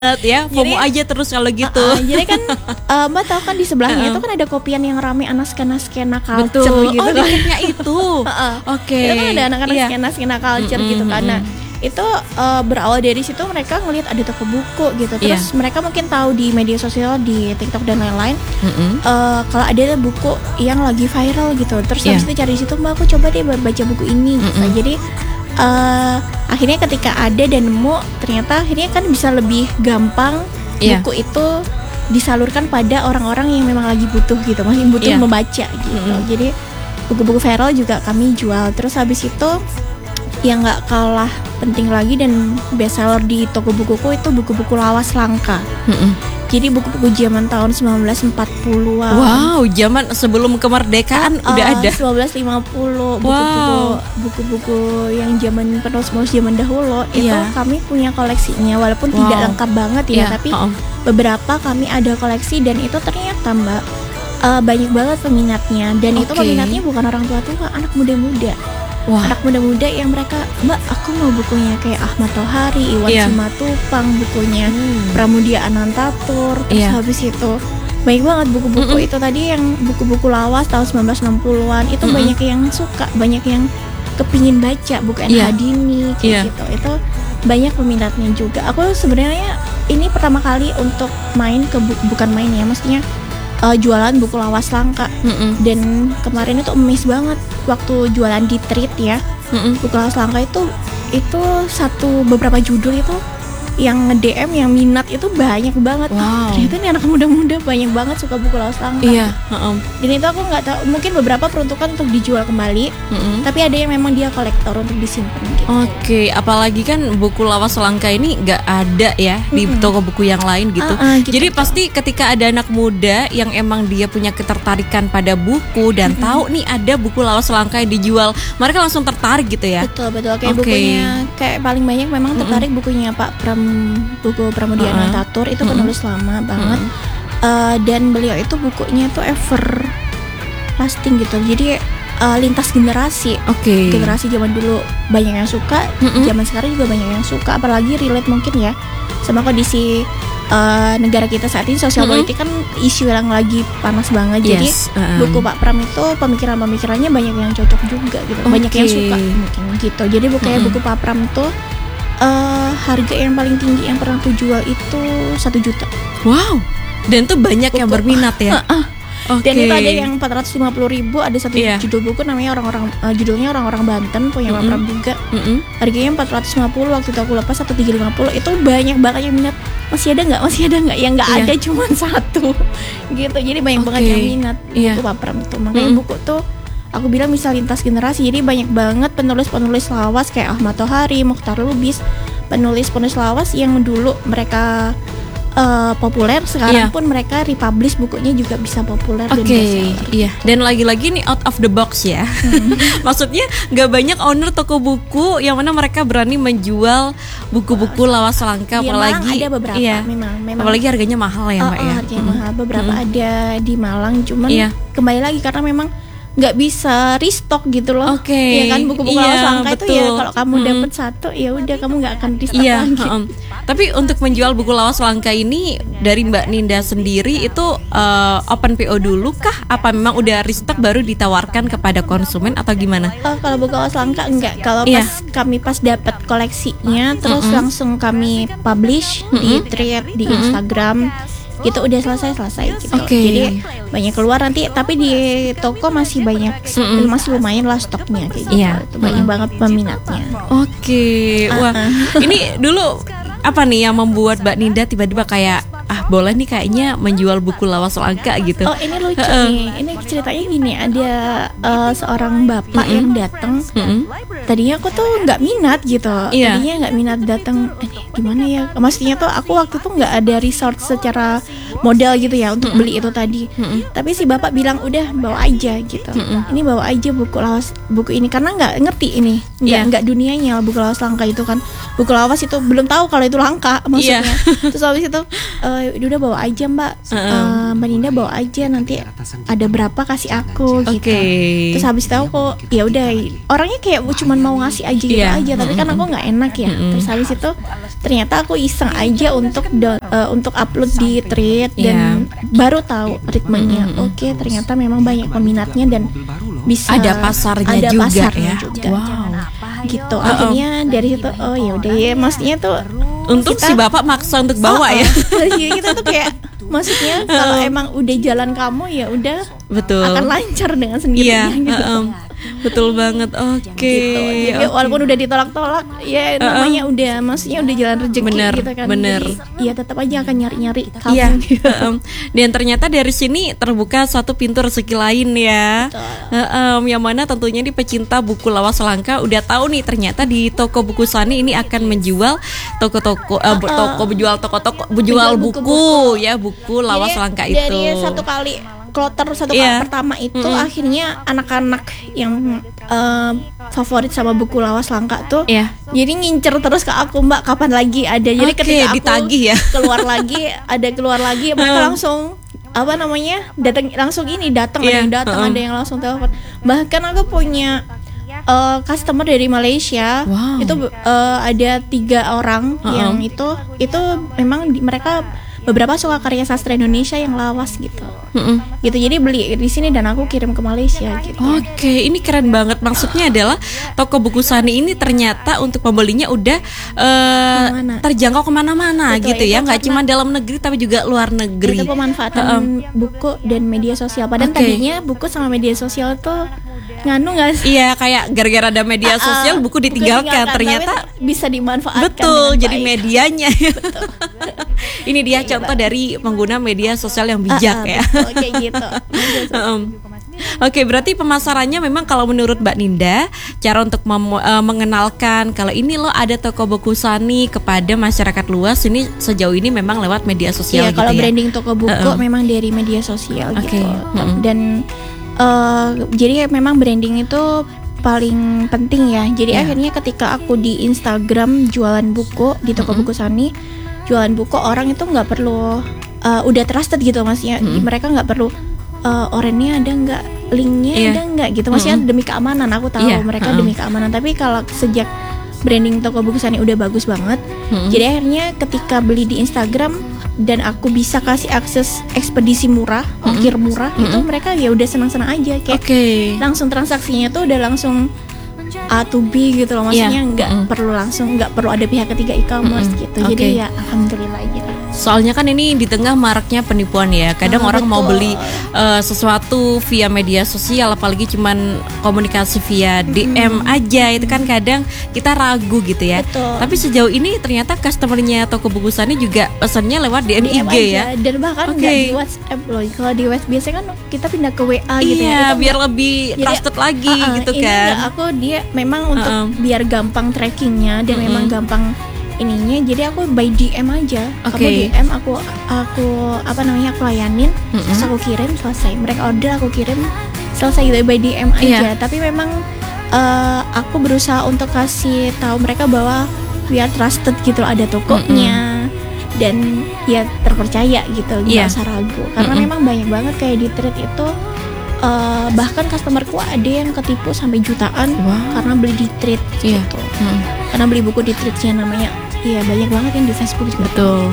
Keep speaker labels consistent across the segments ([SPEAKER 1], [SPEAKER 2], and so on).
[SPEAKER 1] ya, FOMO aja terus kalau gitu.
[SPEAKER 2] Jadi kan Mbak tahu kan di sebelahnya itu kan ada kopian yang rame anak skena culture.
[SPEAKER 1] Betul.
[SPEAKER 2] Gitu
[SPEAKER 1] Oh,
[SPEAKER 2] kan.
[SPEAKER 1] dekatnya itu. Oke.
[SPEAKER 2] Itu kan ada anak-anak skena culture gitu kan. Nah, itu berawal dari situ mereka ngelihat ada toko buku gitu. Terus mereka mungkin tahu di media sosial, di TikTok dan lain-lain, kalau ada buku yang lagi viral gitu. Terus habis itu cari di situ, Mbak aku coba deh baca buku ini gitu. Jadi akhirnya ketika ada dan nemu, ternyata akhirnya kan bisa lebih gampang buku itu disalurkan pada orang-orang yang memang lagi butuh gitu, masih butuh membaca gitu. Jadi buku-buku viral juga kami jual. Terus habis itu yang nggak kalah penting lagi dan bestseller di toko bukuku itu buku-buku lawas langka. Jadi buku-buku zaman tahun 1940-an.
[SPEAKER 1] Wow, zaman sebelum kemerdekaan udah ada.
[SPEAKER 2] 1950 buku-buku yang zaman penulis-penulis zaman dahulu itu kami punya koleksinya, walaupun tidak lengkap banget ya, tapi beberapa kami ada koleksi dan itu ternyata Mbak banyak banget peminatnya dan itu peminatnya bukan orang tua-tua, anak muda-muda. Anak muda-muda yang mereka, Mbak aku mau bukunya kayak Ahmad Tohari, Iwan Simatupang, bukunya Pramudia Anantatur. Terus habis itu banyak banget buku-buku itu tadi yang buku-buku lawas tahun 1960-an itu banyak yang suka, banyak yang kepingin baca buku N. Hadini gitu. Itu banyak peminatnya juga. Aku sebenarnya ini pertama kali untuk main ke bukan main ya, maksudnya jualan buku lawas langka. Dan kemarin itu amazed banget waktu jualan di Treat ya. Buku lawas langka itu beberapa judul itu yang nge-DM yang minat itu banyak banget. Ternyata ini anak muda-muda banyak banget suka buku lawas langka. Dan itu aku nggak tahu, mungkin beberapa peruntukan untuk dijual kembali, tapi ada yang memang dia kolektor untuk disimpan gitu.
[SPEAKER 1] Apalagi kan buku lawas langka ini nggak ada ya di toko buku yang lain gitu. Jadi pasti ketika ada anak muda yang emang dia punya ketertarikan pada buku dan tahu nih ada buku lawas langka yang dijual, mereka langsung tertarik gitu ya.
[SPEAKER 2] Betul kayak bukunya, kayak paling banyak memang tertarik bukunya Pak buku Pramudia Anantatur itu penulis lama banget. Dan beliau itu bukunya itu ever lasting gitu. Jadi lintas generasi. Generasi zaman dulu banyak yang suka, zaman sekarang juga banyak yang suka, apalagi relate mungkin ya sama kondisi negara kita saat ini, sosial politik kan isu yang lagi panas banget. Jadi buku Pak Pram itu pemikirannya banyak yang cocok juga gitu. Banyak yang suka mungkin gitu. Jadi buku Pak Pram itu harga yang paling tinggi yang pernah aku jual itu 1 juta. Wow. Dan tuh banyak yang berminat ya. Dan itu ada yang 450.000, ada satu judul buku namanya judulnya orang-orang Banten, punya Pak Pram juga. Harganya 450, waktu itu aku lepas 350. Itu banyak banget yang minat. Masih ada nggak? Yang nggak ada cuma 1 gitu. Jadi banyak banget yang minat buku Pak Pram itu. Makanya buku tuh aku bilang bisa lintas generasi. Jadi banyak banget penulis-penulis lawas kayak Ahmad Tohari, Mukhtar Lubis, penulis-penulis lawas yang dulu mereka populer, sekarang pun mereka republish bukunya juga bisa populer dan bestseller.
[SPEAKER 1] Dan lagi-lagi nih out of the box ya. Maksudnya nggak banyak owner toko buku yang mana mereka berani menjual buku-buku lawas langka, apalagi
[SPEAKER 2] ada beberapa memang
[SPEAKER 1] apalagi harganya mahal ya Mbak ya.
[SPEAKER 2] Harganya mahal, beberapa ada di Malang, cuman kembali lagi karena memang nggak bisa restock gitu loh. Ya kan, buku-buku lawas langka itu ya kalau kamu dapat 1 ya udah kamu nggak akan restock lagi.
[SPEAKER 1] Tapi untuk menjual buku lawas langka ini dari Mbak Ninda sendiri itu open PO dulu kah? Apa memang udah restock baru ditawarkan kepada konsumen atau gimana?
[SPEAKER 2] Kalau buku lawas langka enggak. Kalau kami dapat koleksinya terus langsung kami publish di Thread, di Instagram. Gitu udah selesai gitu. Jadi banyak keluar nanti, tapi di toko masih banyak, masih lumayan lah stoknya kayak gitu. Banyak banget peminatnya.
[SPEAKER 1] Wah, ini dulu apa nih yang membuat Mbak Ninda tiba-tiba kayak boleh nih kayaknya menjual buku lawas langka gitu?
[SPEAKER 2] Ini lucu nih. Ini ceritanya gini, ada seorang bapak yang datang. Tadinya aku tuh nggak minat gitu. Tadinya nggak minat datang. Gimana ya? Maksudnya tuh aku waktu itu nggak ada resource secara modal gitu ya untuk beli itu tadi. Tapi si bapak bilang udah bawa aja gitu. Ini bawa aja buku lawas, buku ini, karena nggak ngerti ini nggak dunianya buku lawas langka itu kan. Buku lawas itu belum tahu kalau itu langka maksudnya. Terus habis itu udah bawa aja Mbak, Mbak Ninda bawa aja, nanti ada berapa kasih aku gitu. Terus habis itu aku ya udah, orangnya kayak cuman mau ngasih aja gitu aja, tapi kan aku nggak enak ya. Terus habis itu ternyata aku iseng aja untuk upload di Thread dan baru tahu ritmenya. Oke, ternyata memang banyak peminatnya dan bisa
[SPEAKER 1] ada pasarnya juga.
[SPEAKER 2] Wow. Gitu. Akhirnya dari situ ya udah ya, maksudnya tuh
[SPEAKER 1] untuk si bapak maksa untuk bawa ya.
[SPEAKER 2] Kita tuh kayak maksudnya kalau emang udah jalan kamu ya udah akan lancar dengan sendirinya gitu.
[SPEAKER 1] Betul banget.
[SPEAKER 2] Gitu. Jadi walaupun udah ditolak-tolak ya namanya udah, maksudnya udah jalan rezeki gitu kan.
[SPEAKER 1] Bener.
[SPEAKER 2] Iya, tetap aja akan nyari-nyari kamu gitu.
[SPEAKER 1] Dan ternyata dari sini terbuka suatu pintu rezeki lain ya. Yang mana tentunya di pecinta buku lawas langka udah tahu nih, ternyata di toko buku Sani ini akan menjual menjual buku ya, buku lawas langka itu.
[SPEAKER 2] Dari satu kali kloter kali pertama itu akhirnya anak-anak yang favorit sama buku lawas langka tuh jadi ngincer terus ke aku, Mbak, kapan lagi ada. Jadi ketika aku
[SPEAKER 1] ditagih ya,
[SPEAKER 2] keluar lagi mereka langsung datang ada yang langsung telepon. Bahkan aku punya customer dari Malaysia. Itu ada 3 orang yang itu memang mereka beberapa suka karya sastra Indonesia yang lawas gitu. Gitu, jadi beli di sini dan aku kirim ke Malaysia gitu.
[SPEAKER 1] Oke, ini keren banget. Maksudnya adalah toko buku Sani ini ternyata untuk pembelinya udah terjangkau kemana-mana gitu ya, nggak cuma dalam negeri tapi juga luar negeri.
[SPEAKER 2] Itu pemanfaatan buku dan media sosial. Padahal tadinya buku sama media sosial tuh nganu nggak sih?
[SPEAKER 1] Iya, kayak gara-gara ada media sosial buku ditinggalkan. Ternyata
[SPEAKER 2] bisa dimanfaatkan.
[SPEAKER 1] Betul, jadi medianya. Ini dia contoh dari pengguna media sosial yang bijak ya.
[SPEAKER 2] Kayak gitu.
[SPEAKER 1] Oke, berarti pemasarannya memang kalau menurut Mbak Ninda, cara untuk mengenalkan kalau ini loh ada toko buku Sani kepada masyarakat luas ini sejauh ini memang lewat media sosial gitu ya.
[SPEAKER 2] Kalau branding toko buku memang dari media sosial gitu. Dan jadi memang branding itu paling penting ya. Jadi akhirnya ketika aku di Instagram jualan buku di toko buku Sani, jualan buku, orang itu nggak perlu udah trusted gitu, maksudnya mereka nggak perlu orangnya ada nggak, linknya ada nggak gitu, maksudnya demi keamanan. Aku tahu mereka demi keamanan, tapi kalau sejak branding toko buku Sani udah bagus banget, jadi akhirnya ketika beli di Instagram dan aku bisa kasih akses ekspedisi murah, ongkir murah, itu mereka ya udah senang-senang aja, kayak langsung transaksinya tuh udah langsung A to B gitu loh, maksudnya nggak perlu ada pihak ketiga e-commerce gitu. Jadi ya alhamdulillah gitu.
[SPEAKER 1] Soalnya kan ini di tengah maraknya penipuan ya. Kadang orang mau beli sesuatu via media sosial, apalagi cuman komunikasi via DM aja, itu kan kadang kita ragu gitu ya. Tapi sejauh ini ternyata customernya toko buku Sani juga pesannya lewat DM IG ya.
[SPEAKER 2] Dan bahkan nggak di WhatsApp loh. Kalau di WhatsApp biasanya kan kita pindah ke WA gitu
[SPEAKER 1] Iya,
[SPEAKER 2] ya.
[SPEAKER 1] biar lebih trusted lagi gitu kan.
[SPEAKER 2] Dia memang untuk biar gampang trackingnya dan memang gampang ininya, jadi aku by DM aja. Kamu DM aku layanin, terus aku kirim, selesai. Mereka order, aku kirim, selesai gitu, by DM aja. Tapi memang aku berusaha untuk kasih tahu mereka bahwa we are trusted gitu, ada tokonya dan ya terpercaya gitu, nggak usah ragu. Karena memang banyak banget kayak di Thread itu bahkan customerku ada yang ketipu sampai jutaan karena beli di Thread gitu. Karena beli buku di Thread-nya namanya. Iya, banyak banget yang di Facebook juga.
[SPEAKER 1] Betul.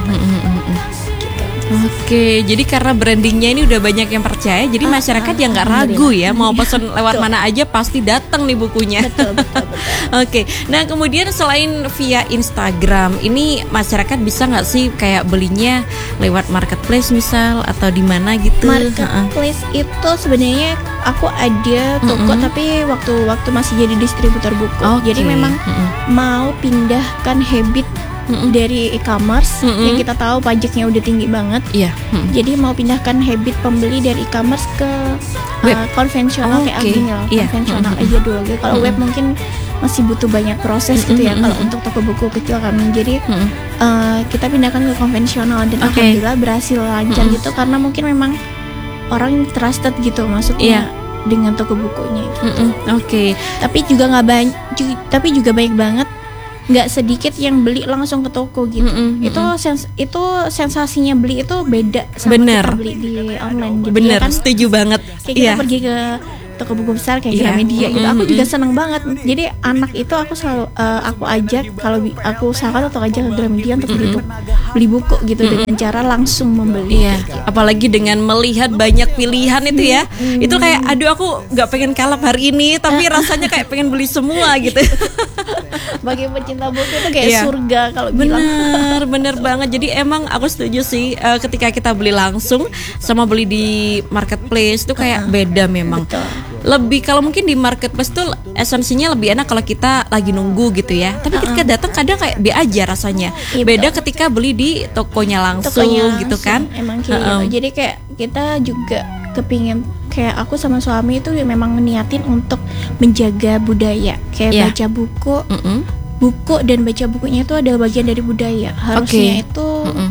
[SPEAKER 1] Oke, jadi karena brandingnya ini udah banyak yang percaya, jadi masyarakat yang nggak ragu ya, mau pesen lewat mana aja pasti datang nih bukunya.
[SPEAKER 2] Betul.
[SPEAKER 1] Oke, nah kemudian selain via Instagram, ini masyarakat bisa nggak sih kayak belinya lewat marketplace misal atau di mana gitu?
[SPEAKER 2] Marketplace itu sebenarnya aku ada toko, tapi waktu masih jadi distributor buku. Jadi memang mau pindahkan habit dari e-commerce yang kita tahu pajaknya udah tinggi banget. Jadi mau pindahkan habit pembeli dari e-commerce ke konvensional kayak gini loh. Konvensional aja dulu. Gitu. Kalau web mungkin masih butuh banyak proses gitu ya. Kalau untuk toko buku kecil kami, jadi kita pindahkan ke konvensional dan alhamdulillah berhasil lancar gitu, karena mungkin memang orang trusted gitu, maksudnya dengan toko bukunya.
[SPEAKER 1] Oke.
[SPEAKER 2] Tapi juga nggak banyak, tapi juga banyak banget nggak sedikit yang beli langsung ke toko gitu. Itu sensasinya beli itu beda sama kita beli di online gitu.
[SPEAKER 1] Bener,
[SPEAKER 2] kan?
[SPEAKER 1] Setuju banget.
[SPEAKER 2] Kayak kita pergi ke toko buku besar kayak Gramedia gitu. Aku juga seneng banget. Jadi anak itu aku selalu aku ajak, kalau aku usahakan atau ajak ke Gramedia untuk beli buku gitu dengan cara langsung membeli.
[SPEAKER 1] Iya. Gitu. Apalagi dengan melihat banyak pilihan itu ya. Itu kayak aduh aku nggak pengen kalap hari ini, tapi rasanya kayak pengen beli semua gitu.
[SPEAKER 2] Bagi pecinta buku itu kayak surga kalau bilang.
[SPEAKER 1] Bener banget. Jadi emang aku setuju sih ketika kita beli langsung sama beli di marketplace itu kayak beda memang.
[SPEAKER 2] Betul.
[SPEAKER 1] Lebih kalau mungkin di marketplace tuh esensinya lebih enak kalau kita lagi nunggu gitu ya. Tapi ketika datang kadang kayak B aja rasanya. Beda ketika beli di tokonya langsung gitu kan.
[SPEAKER 2] Emang kayak gitu. Jadi kayak kita juga kepingin, kayak aku sama suami itu memang niatin untuk menjaga budaya, kayak baca buku. Buku dan baca bukunya itu adalah bagian dari budaya. Harusnya itu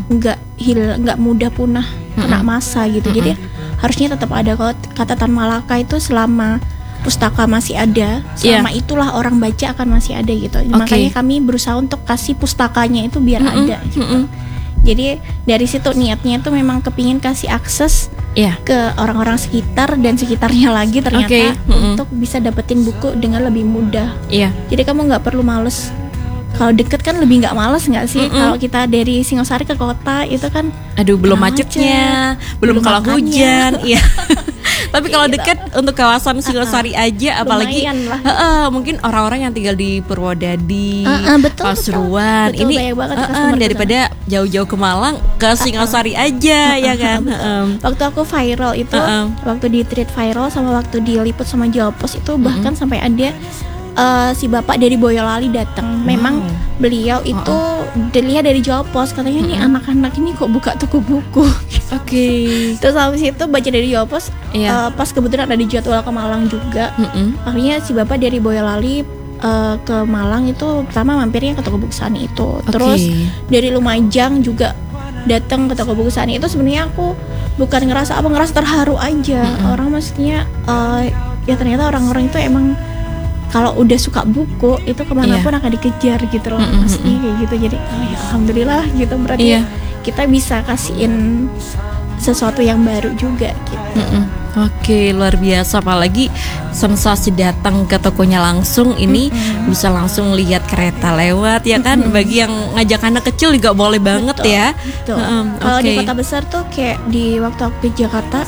[SPEAKER 2] nggak mudah punah kena masa gitu. Jadi harusnya tetap ada. Kalau kata Tan Malaka itu selama pustaka masih ada, selama itulah orang baca akan masih ada gitu. Makanya kami berusaha untuk kasih pustakanya itu biar ada gitu. Jadi dari situ niatnya itu memang kepingin kasih akses ke orang-orang sekitar dan sekitarnya lagi ternyata untuk bisa dapetin buku dengan lebih mudah. Jadi kamu nggak perlu males. Kalau deket kan lebih nggak males nggak sih? Kalau kita dari Singosari ke kota itu kan,
[SPEAKER 1] aduh belum macetnya, belum kalau hujan, iya. Tapi kalau dekat untuk kawasan Singosari aja, apalagi mungkin orang-orang yang tinggal di Purwodadi, Pasuruan, ini daripada jauh-jauh ke Malang, ke Singosari aja ya kan.
[SPEAKER 2] Waktu aku viral itu, waktu di tweet viral sama waktu diliput sama Jawa Pos itu bahkan sampai ada si bapak dari Boyolali datang. Memang beliau itu dilihat dari Jawa Pos, katanya nih anak-anak ini kok buka toko buku. Terus habis itu baca dari Jawa Pos, pas kebetulan ada jadwal ke Malang juga. Akhirnya si bapak dari Boyolali ke Malang itu pertama mampirnya ke toko buku Sani itu. Terus dari Lumajang juga datang ke toko buku Sani itu. Sebenarnya aku bukan ngerasa terharu aja. Orang maksudnya ya ternyata orang-orang itu emang kalau udah suka buku itu kemanapun akan dikejar gitu loh, maksudnya kayak gitu. Jadi ya alhamdulillah gitu, berarti kita bisa kasihin sesuatu yang baru juga gitu.
[SPEAKER 1] Oke, luar biasa. Apalagi sensasi datang ke tokonya langsung ini, bisa langsung lihat kereta lewat ya kan. Bagi yang ngajak anak kecil juga boleh banget ya.
[SPEAKER 2] Kalau di kota besar tuh kayak di waktu aku ke Jakarta,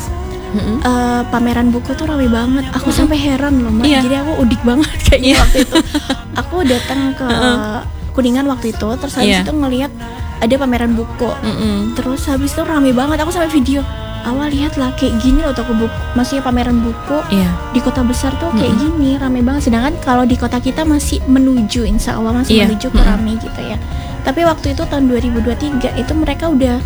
[SPEAKER 2] pameran buku tuh ramai banget. Aku sampai heran loh, Mbak. Jadi aku udik banget kayaknya waktu itu. Aku datang ke Kuningan waktu itu, terus habis itu ngelihat ada pameran buku. Terus habis itu ramai banget. Aku sampai video, awal lihat lah kayak gini loh toko buku, maksudnya pameran buku di kota besar tuh kayak gini, ramai banget. Sedangkan kalau di kota kita masih menuju, insya Allah masih menuju ke ramai gitu ya. Tapi waktu itu tahun 2023 itu mereka udah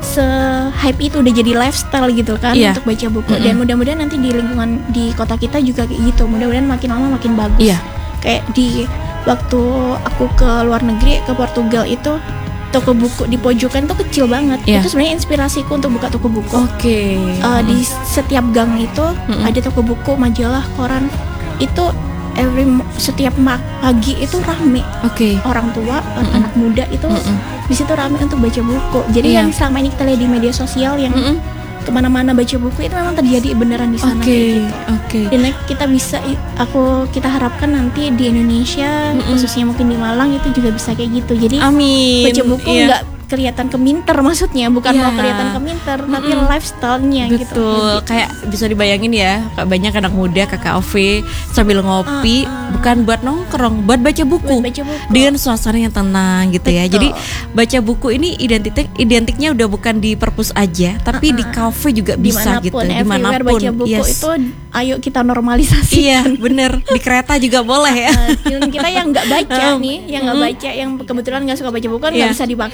[SPEAKER 2] se-hype itu, udah jadi lifestyle gitu kan untuk baca buku. Dan mudah-mudahan nanti di lingkungan di kota kita juga kayak gitu. Mudah-mudahan makin lama makin bagus. Kayak di waktu aku ke luar negeri, ke Portugal itu, toko buku di pojokan tuh kecil banget. Itu sebenarnya inspirasiku untuk buka toko buku. Di setiap gang itu ada toko buku, majalah, koran. Itu setiap pagi itu rame. Orang tua, anak muda itu di situ rame untuk baca buku. Jadi yang selama ini kita lihat di media sosial yang kemana-mana baca buku itu memang terjadi beneran di sana kayak gitu. Dan kita harapkan nanti di Indonesia, khususnya mungkin di Malang itu juga bisa kayak gitu. Jadi baca buku nggak kelihatan keminter, maksudnya bukan mau kelihatan keminter, tapi lifestyle-nya gitu.
[SPEAKER 1] Betul, kayak bisa dibayangin ya, banyak anak muda ke kafe sambil ngopi, bukan buat nongkrong, buat baca buku. Dengan suasana yang tenang gitu ya. Jadi baca buku ini identiknya udah bukan di perpus aja, tapi di kafe juga bisa gitu, dimanapun.
[SPEAKER 2] Baca buku itu ayo kita normalisasi.
[SPEAKER 1] Iya, bener. Di kereta juga boleh ya.
[SPEAKER 2] Kita yang nggak baca nih, yang nggak baca, yang kebetulan nggak suka baca buku kan nggak bisa dipaksa. Itu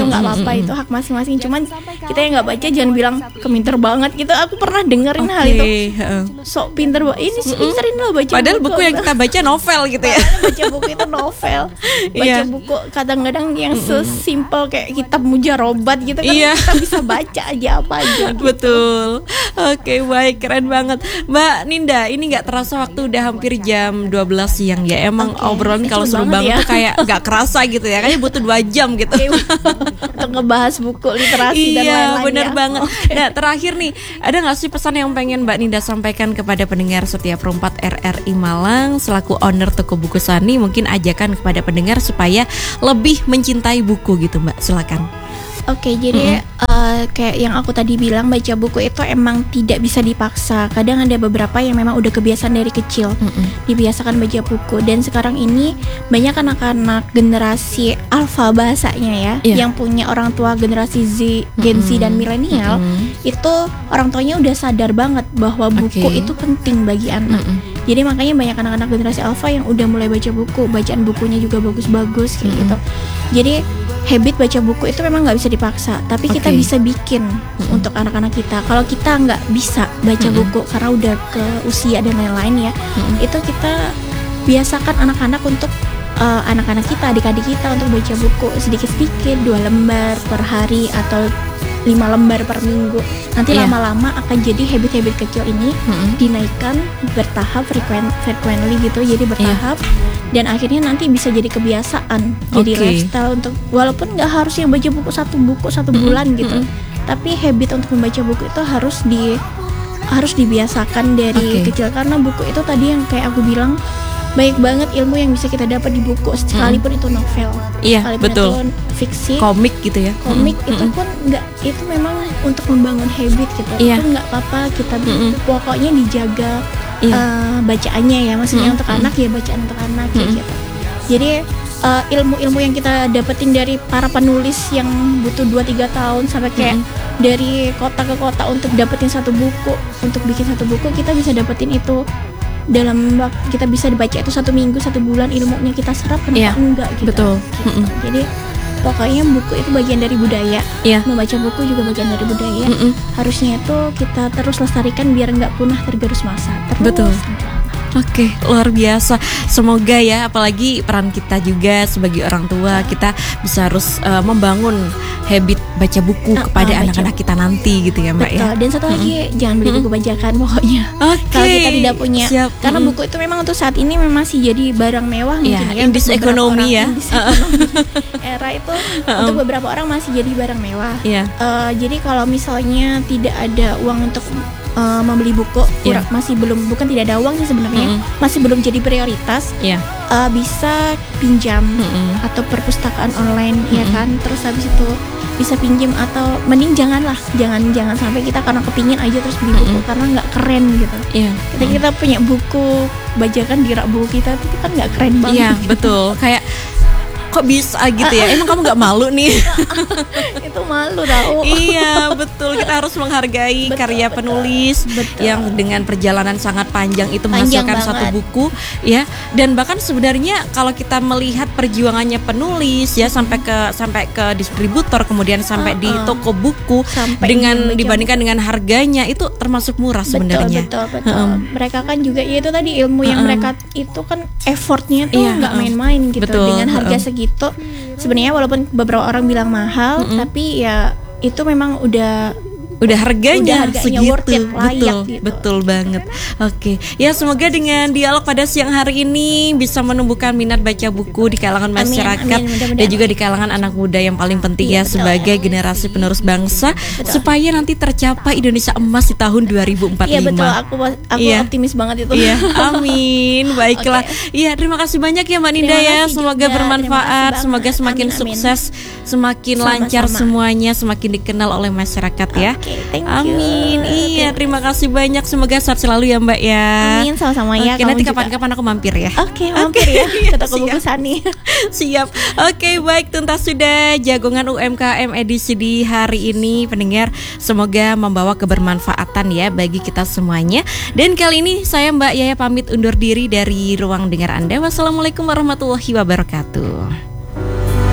[SPEAKER 2] nggak apa-apa, itu hak masing-masing. Cuman kita yang nggak baca jangan bilang keminter banget gitu. Aku pernah dengerin hal itu, sok pinter banget, ini sih pinterin lo baca
[SPEAKER 1] padahal buku yang kita baca novel gitu ya.
[SPEAKER 2] Baca buku itu novel, baca buku kadang-kadang yang sesimpel kayak kitab mujarobat gitu kan, kita bisa baca aja apa aja gitu.
[SPEAKER 1] Betul. Oke, baik, keren banget Mbak Ninda. Ini nggak terasa waktu udah hampir jam 12 siang ya. Emang obrolan kalau seru banget tuh kayak nggak kerasa gitu ya. Kayaknya butuh 2 jam gitu
[SPEAKER 2] untuk ngebahas buku literasi dan lain-lain.
[SPEAKER 1] Iya, bener banget. Nah, terakhir nih, ada nggak sih pesan yang pengen Mbak Ninda sampaikan kepada pendengar Setiap Perempat RRI Malang selaku owner toko buku Sani? Mungkin ajakan kepada pendengar supaya lebih mencintai buku gitu, Mbak. Silakan.
[SPEAKER 2] Oke, jadi kayak yang aku tadi bilang, baca buku itu emang tidak bisa dipaksa. Kadang ada beberapa yang memang udah kebiasaan dari kecil dibiasakan baca buku. Dan sekarang ini banyak anak-anak generasi alfa bahasanya ya, yang punya orang tua generasi Z, Gen Z dan milenial, itu orang tuanya udah sadar banget bahwa buku itu penting bagi anak. Jadi makanya banyak anak-anak generasi alfa yang udah mulai baca buku, bacaan bukunya juga bagus-bagus kayak gitu. Jadi habit baca buku itu memang nggak bisa dipaksa, tapi kita bisa bikin untuk anak-anak kita. Kalau kita nggak bisa baca buku karena udah ke usia dan lain-lain ya, itu kita biasakan anak-anak untuk anak-anak kita, adik-adik kita untuk baca buku sedikit-sedikit, 2 lembar per hari atau 5 lembar per minggu. Nanti lama-lama akan jadi habit-habit kecil ini dinaikkan bertahap, frequently gitu, jadi bertahap. Dan akhirnya nanti bisa jadi kebiasaan, jadi lifestyle untuk, walaupun nggak harus yang baca buku satu bulan gitu, tapi habit untuk membaca buku itu harus dibiasakan dari kecil. Karena buku itu tadi yang kayak aku bilang, banyak banget ilmu yang bisa kita dapat di buku, sekalipun itu novel, sekalipun itu fiksi,
[SPEAKER 1] komik gitu ya.
[SPEAKER 2] Komik itu pun nggak, itu memang untuk membangun habit gitu. Itu nggak apa-apa kita pokoknya dijaga bacaannya ya, maksudnya untuk anak ya bacaan untuk anak kayak gitu. Jadi ilmu-ilmu yang kita dapetin dari para penulis yang butuh 2-3 tahun sampai kayak dari kota ke kota untuk dapetin satu buku, untuk bikin satu buku, kita bisa dapetin itu dalam waktu, kita bisa dibaca itu 1 minggu, 1 bulan, ilmunya kita serap kan enggak gitu.
[SPEAKER 1] Betul.
[SPEAKER 2] Gitu. Jadi pokoknya buku itu bagian dari budaya. Membaca buku juga bagian dari budaya. Harusnya itu kita terus lestarikan biar nggak punah tergerus masa.
[SPEAKER 1] Betul. Oke, luar biasa. Semoga ya, apalagi peran kita juga sebagai orang tua, kita bisa harus membangun habit baca buku kepada anak-anak kita nanti gitu ya, Mbak.
[SPEAKER 2] Betul. Ya. Dan satu lagi, jangan beli buku bajakan pokoknya. Kalau kita tidak punya, karena buku itu memang untuk saat ini masih jadi barang mewah mungkin ya.
[SPEAKER 1] Indis ekonomi ya.
[SPEAKER 2] Era itu untuk beberapa orang masih jadi barang mewah. Jadi kalau misalnya tidak ada uang untuk membeli buku, bukan tidak ada uang sih sebenarnya, masih belum jadi prioritas, bisa pinjam atau perpustakaan online ya kan. Terus habis itu bisa pinjam, atau mending jangan sampai kita karena kepingin aja terus beli buku karena nggak keren gitu. Kita punya buku bajakan di rak buku kita itu kan nggak keren banget.
[SPEAKER 1] Betul. Kayak kok bisa gitu ya? Emang kamu nggak malu nih?
[SPEAKER 2] Itu malu tau.
[SPEAKER 1] Iya, betul. Kita harus menghargai karya penulis yang dengan perjalanan sangat panjang itu menghasilkan satu buku ya. Dan bahkan sebenarnya kalau kita melihat perjuangannya penulis ya, sampai ke distributor, kemudian sampai di toko buku, dengan dibandingkan dengan harganya itu termasuk murah sebenarnya.
[SPEAKER 2] Betul. Mereka kan juga ya itu tadi ilmu yang mereka itu kan effortnya tuh nggak main-main gitu. Dengan harga gitu. Sebenarnya walaupun beberapa orang bilang mahal, tapi ya itu memang udah
[SPEAKER 1] harganya segitu,
[SPEAKER 2] worth it, layak, gitu.
[SPEAKER 1] Betul banget. Oke, ya semoga dengan dialog pada siang hari ini bisa menumbuhkan minat baca buku di kalangan masyarakat, dan juga di kalangan anak muda yang paling penting sebagai generasi penerus bangsa, supaya nanti tercapai Indonesia emas di tahun 2045.
[SPEAKER 2] Iya betul, aku optimis banget itu.
[SPEAKER 1] Amin. Baiklah. Iya, terima kasih banyak ya Mbak Ninda ya. Semoga bermanfaat, semoga semakin sukses, semakin lancar semuanya, semakin dikenal oleh masyarakat ya.
[SPEAKER 2] Thank you.
[SPEAKER 1] Amin. Iya, terima kasih banyak. Semoga sehat selalu ya Mbak ya.
[SPEAKER 2] Amin, sama-sama ya.
[SPEAKER 1] Nanti kapan-kapan aku mampir ya.
[SPEAKER 2] Mampir ya ke toko buku Sani.
[SPEAKER 1] Siap. Oke, baik, tuntas sudah Jagongan UMKM edisi di hari ini, pendengar. Semoga membawa kebermanfaatan ya bagi kita semuanya. Dan kali ini saya Mbak Yaya pamit undur diri dari ruang dengar Anda. Wassalamualaikum warahmatullahi wabarakatuh.